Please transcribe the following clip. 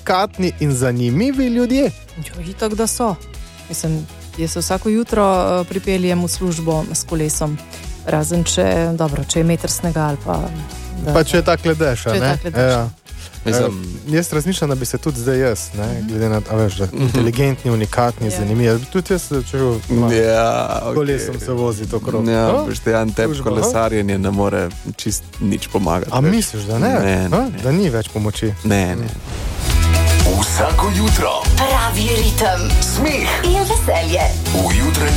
delikatni in zanimivi ljudje? Itak, da so. Mislim, jaz se vsako jutro pripeljem v službo s kolesom, razen če je meter snega ali pa... Pa če je tak ledeša, ne? Ja. Jaz razmišljam, da bi se tudi zdaj jaz, glede na to, inteligentni, unikatni, zanimivi. Tudi jaz se začel kolesom se voziti okrog. Ja, Boštjan, tebi kolesarjenje ne more čist nič pomagati. A misliš, da ne? Da ni več pomoči? Ne. Vsako jutro pravi ritem, smeh in veselje. v jutranjem